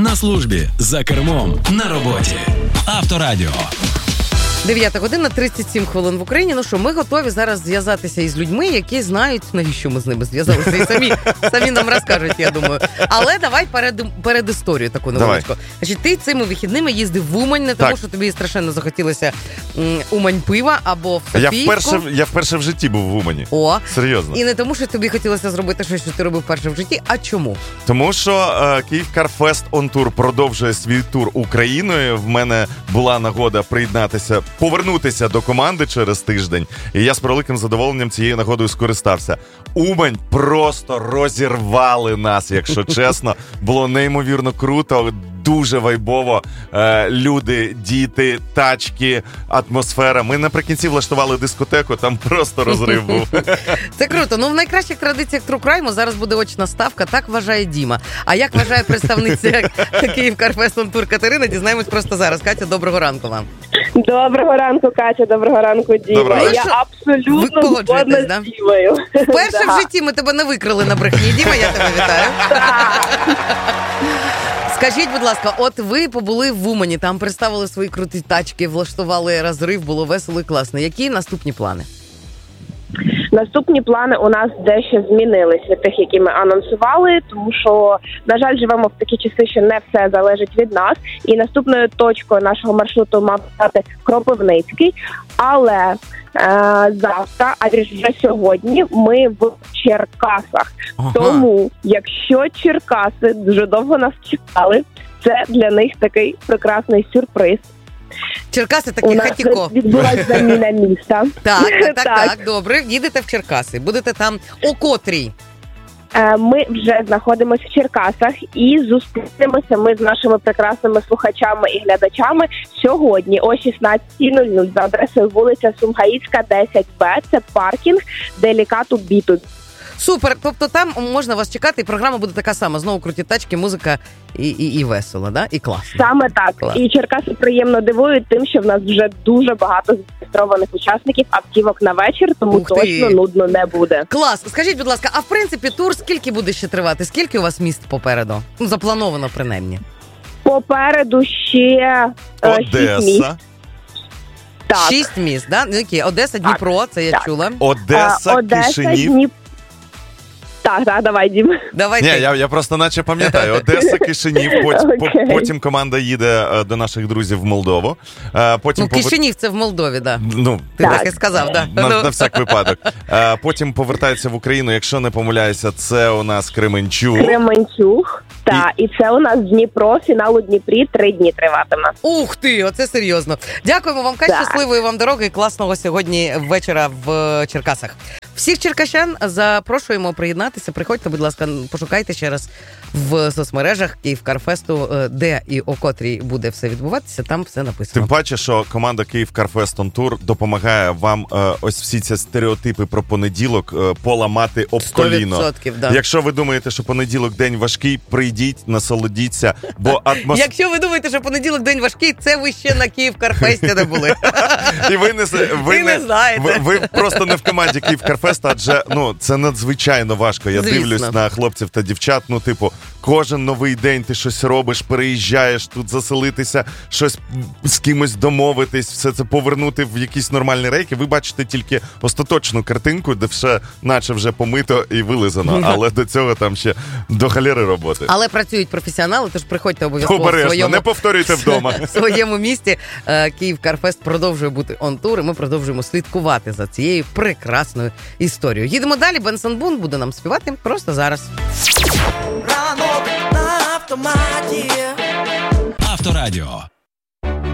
на службі, за кермом, на роботі. Авторадіо. 9 година, 37 хвилин в Україні. Ну що, ми готові зараз зв'язатися із людьми, які знають, навіщо ми з ними зв'язалися, і самі нам розкажуть, я думаю. Але давай перед історію таку невеличку. Значить, ти цими вихідними їздив в Умань, не тому, що тобі страшенно захотілося Умань пива або в Софійську. Я вперше в житті був в Умані. О, серйозно. І не тому, що тобі хотілося зробити щось, що ти робив вперше в житті, а чому? Тому що Київ Карфест Он Тур продовжує свій тур Україною. В мене була нагода повернутися до команди через тиждень. І я з превеликим задоволенням цією нагодою скористався. Умань просто розірвали нас, якщо чесно. Було неймовірно круто, дуже вайбово. Люди, діти, тачки, атмосфера. Ми наприкінці влаштували дискотеку, там просто розрив був. Це круто. Ну, в найкращих традиціях True Crime зараз буде очна ставка, так вважає Діма. А як вважає представниця Київ Карфест Он Тур Катерина, дізнаємось просто зараз. Катя, доброго ранку вам. Доброго ранку, Катя, доброго ранку, Діма. Я абсолютно згодна з Дімою. Вперше в житті ми тебе не викрили на брехні. Діма, я тебе вітаю. Скажіть, будь ласка, от ви побули в Умані, там представили свої круті тачки, влаштували розрив, було весело і класно. Які наступні плани? Наступні плани у нас дещо змінились від тих, які ми анонсували, тому що, на жаль, живемо в такі часи, що не все залежить від нас. І наступною точкою нашого маршруту мав стати Кропивницький, але завтра, а вже сьогодні, ми в Черкасах. Ага. Тому, якщо Черкаси дуже довго нас чекали, це для них такий прекрасний сюрприз. Черкаси такі хатіко. У нас відбулася заміна міста. Так, добре. Їдете в Черкаси. Будете там о котрій? Ми вже знаходимося в Черкасах і зустрінемося ми з нашими прекрасними слухачами і глядачами сьогодні о 16:00 за адресою вулиця Сумгаїцька, 10Б. Це паркінг Делікату Біту. Супер, тобто там можна вас чекати, і програма буде така сама. Знову круті тачки, музика і весело, да? І класно. Саме так. Клас. І Черкаси приємно дивують тим, що в нас вже дуже багато зареєстрованих учасників автівок на вечір, тому точно нудно не буде. Клас. Скажіть, будь ласка, а в принципі тур скільки буде ще тривати? Скільки у вас міст попереду? Ну, заплановано, принаймні. Попереду ще 6 міст. Так. 6 міст, да? Окей. Одеса, Дніпро, це я чула. Одеса, Кишинів. Так, давай, Дім. Ні, я просто наче пам'ятаю. Одеса, Кишинів, потім команда їде до наших друзів в Молдову. Кишинів це в Молдові, так. Ти так і сказав, так. На всяк випадок. Потім повертається в Україну, якщо не помиляюся, це у нас Кременчуг. Так, і це у нас Дніпро, фінал у Дніпрі, 3 дні триватиме. Ух ти, оце серйозно. Дякуємо вам, Кать, щасливої вам дороги і класного сьогодні вечора в Черкасах. Всіх черкащан запрошуємо приєднатися. Приходьте, будь ласка, пошукайте ще раз в соцмережах Київ Карфесту, де і о котрій буде все відбуватися, там все написано. Тим паче, що команда Київ Карфест Он Тур допомагає вам ось всі ці стереотипи про понеділок поламати об коліно. 100%, да. Якщо ви думаєте, що понеділок день важкий, прийдіть, насолодіться, бо Якщо ви думаєте, що понеділок день важкий, це ви ще на Київ Карфесті не були. І ви не знаєте. Ви просто не в команді Київ Карфест, адже це надзвичайно важко. Я дивлюсь на хлопців та дівчат, кожен новий день ти щось робиш, переїжджаєш, тут заселитися, щось з кимось домовитись, все це повернути в якісь нормальні рейки. Ви бачите тільки остаточну картинку, де все наче вже помито і вилизано, але до цього там ще до халери роботи. Але працюють професіонали, тож приходьте обов'язково обережно, не повторюйте вдома. В своєму місті Київ Карфест продовжує бути он-тур, і ми продовжуємо слідкувати за цією прекрасною історією. Їдемо далі, Бенсон Бун буде нам співати просто зараз. Авторадіо.